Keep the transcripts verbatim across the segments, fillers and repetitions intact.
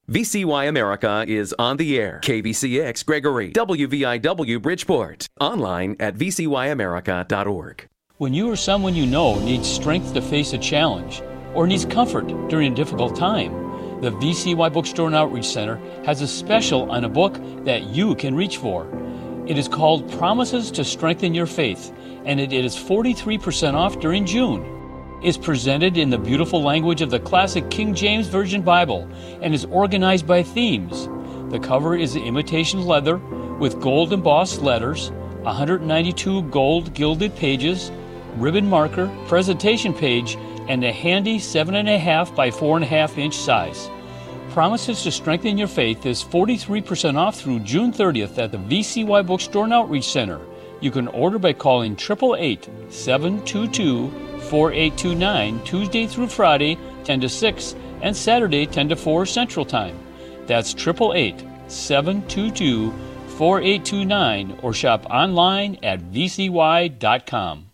V C Y America is on the air. K B C X Gregory, W V I W Bridgeport. Online at v c y america dot org. When you or someone you know needs strength to face a challenge or needs comfort during a difficult time, the V C Y Bookstore and Outreach Center has a special on a book that you can reach for. It is called Promises to Strengthen Your Faith, and it is forty-three percent off during June. It's presented in the beautiful language of the classic King James Version Bible and is organized by themes. The cover is imitation leather with gold embossed letters, one hundred ninety-two gold gilded pages, ribbon marker, presentation page, and a handy seven and a half by four and a half inch size. Promises to Strengthen Your Faith is forty-three percent off through June thirtieth at the V C Y Bookstore and Outreach Center. You can order by calling eight eight eight, seven two two, four eight two nine Tuesday through Friday, ten to six, and Saturday, ten to four Central Time. That's eight eight eight, seven two two, four eight two nine or shop online at v c y dot com.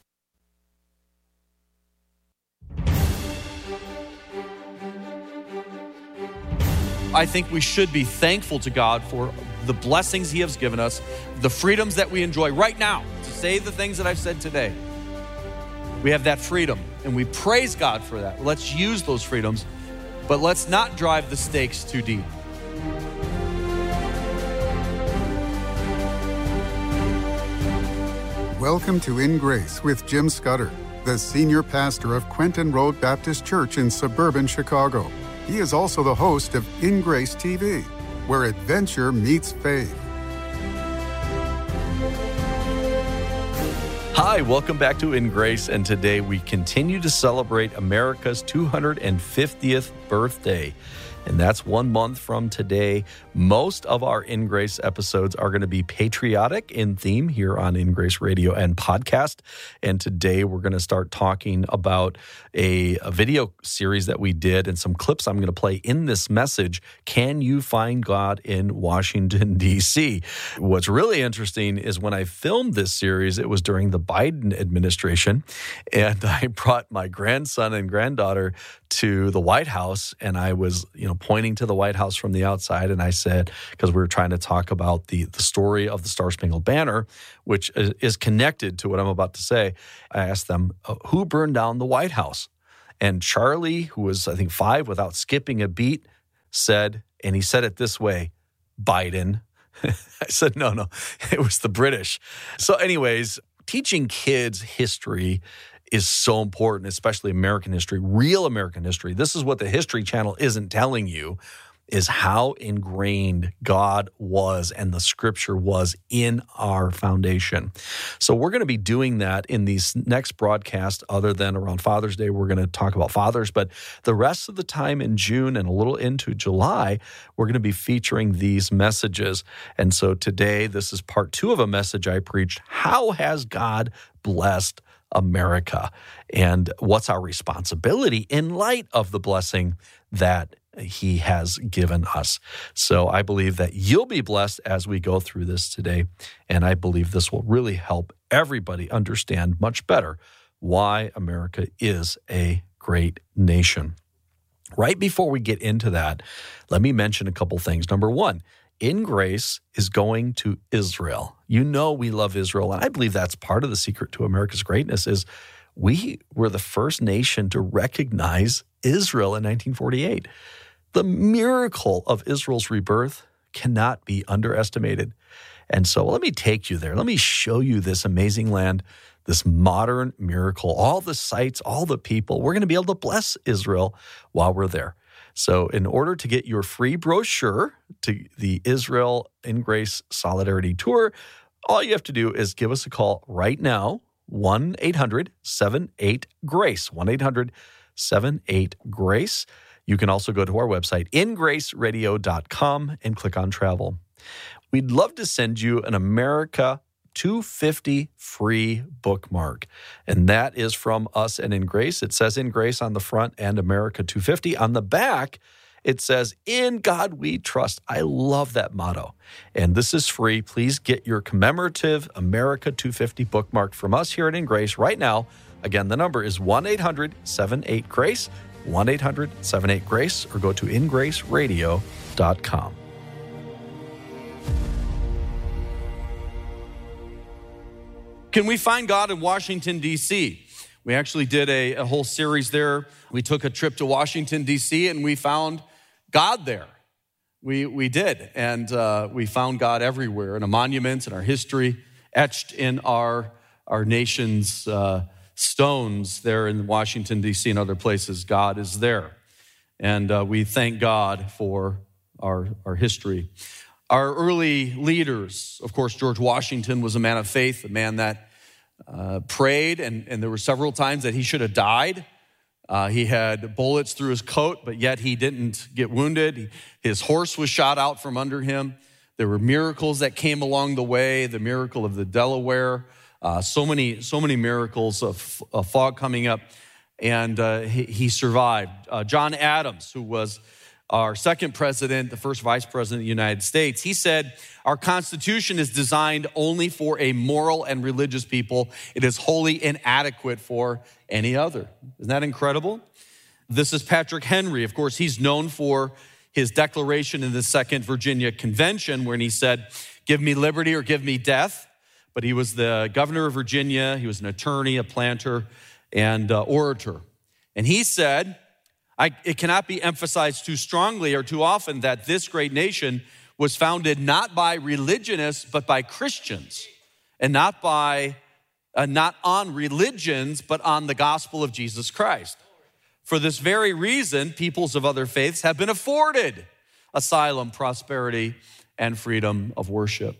I think we should be thankful to God for the blessings He has given us, the freedoms that we enjoy right now to say the things that I've said today. We have that freedom, and we praise God for that. Let's use those freedoms, but let's not drive the stakes too deep. Welcome to In Grace with Jim Scudder, the senior pastor of Quentin Road Baptist Church in suburban Chicago. He is also the host of In Grace T V, where adventure meets faith. Hi, welcome back to In Grace, and today we continue to celebrate America's two hundred fiftieth birthday. And that's one month from today. Most of our In Grace episodes are going to be patriotic in theme here on In Grace Radio and podcast. And today we're going to start talking about a, a video series that we did and some clips I'm going to play in this message. Can you find God in Washington, D C? What's really interesting is when I filmed this series, it was during the Biden administration. And I brought my grandson and granddaughter to the White House, and I was, you know, pointing to the White House from the outside, and I said, because we were trying to talk about the, the story of the Star-Spangled Banner, which is, is connected to what I'm about to say, I asked them, who burned down the White House? And Charlie, who was, I think, five, without skipping a beat, said, and he said it this way, Biden. I said, no, no, it was the British. So anyways, teaching kids history is so important, especially American history, real American history. This is what the History Channel isn't telling you, is how ingrained God was and the Scripture was in our foundation. So we're going to be doing that in these next broadcasts, other than around Father's Day. We're going to talk about fathers, but the rest of the time in June and a little into July, we're going to be featuring these messages. And so today, this is part two of a message I preached, How Has God Blessed America? And what's our responsibility in light of the blessing that He has given us? So I believe that you'll be blessed as we go through this today, and I believe this will really help everybody understand much better why America is a great nation. Right before we get into that, let me mention a couple things. Number one, In Grace is going to Israel. You know we love Israel, and I believe that's part of the secret to America's greatness is we were the first nation to recognize Israel in nineteen forty-eight. The miracle of Israel's rebirth cannot be underestimated. And so let me take you there. Let me show you this amazing land, this modern miracle, all the sites, all the people. We're going to be able to bless Israel while we're there. So in order to get your free brochure to the Israel In Grace Solidarity Tour, all you have to do is give us a call right now, one eight hundred seven eight GRACE, one eight hundred seven eight GRACE. You can also go to our website, in grace radio dot com, and click on travel. We'd love to send you an America two fifty free bookmark. And that is from us and In Grace. It says In Grace on the front and America two fifty. On the back, it says, In God We Trust. I love that motto. And this is free. Please get your commemorative America two fifty bookmark from us here at In Grace right now. Again, the number is one eight hundred seven eight GRACE. one eight hundred seven eight GRACE or go to in grace radio dot com. Can we find God in Washington, D C? We actually did a, a whole series there. We took a trip to Washington, D C, and we found God there. We we did, and uh, we found God everywhere, in a monument, in our history, etched in our, our nation's uh, stones there in Washington, D C and other places. God is there, and uh, we thank God for our, our history. Our early leaders, of course, George Washington was a man of faith, a man that uh, prayed, and, and there were several times that he should have died. Uh, he had bullets through his coat, but yet he didn't get wounded. His horse was shot out from under him. There were miracles that came along the way, the miracle of the Delaware, uh, so many so many miracles of, of fog coming up, and uh, he, he survived. Uh, John Adams, who was our second president, the first vice president of the United States, he said, our Constitution is designed only for a moral and religious people. It is wholly inadequate for any other. Isn't that incredible? This is Patrick Henry. Of course, he's known for his declaration in the Second Virginia Convention when he said, give me liberty or give me death. But he was the governor of Virginia. He was an attorney, a planter, and uh, orator. And he said, I, it cannot be emphasized too strongly or too often that this great nation was founded not by religionists, but by Christians, and not by, uh, not on religions, but on the gospel of Jesus Christ. For this very reason, peoples of other faiths have been afforded asylum, prosperity, and freedom of worship.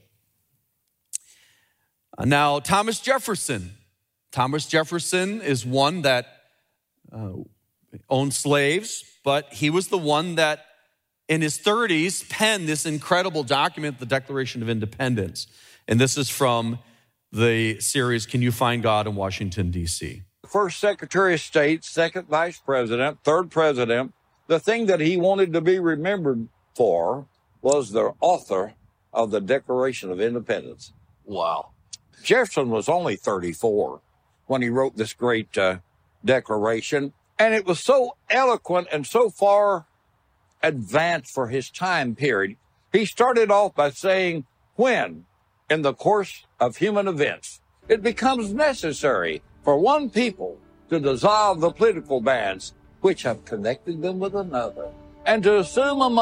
Uh, now, Thomas Jefferson. Thomas Jefferson is one that uh, owned slaves, but he was the one that in his thirties penned this incredible document, the Declaration of Independence. And this is from the series, Can You Find God in Washington, D C? First Secretary of State, second Vice President, third President, the thing that he wanted to be remembered for was the author of the Declaration of Independence. Wow. Jefferson was only thirty-four when he wrote this great uh, declaration. And it was so eloquent and so far advanced for his time period. He started off by saying, when, in the course of human events, it becomes necessary for one people to dissolve the political bands which have connected them with another, and to assume a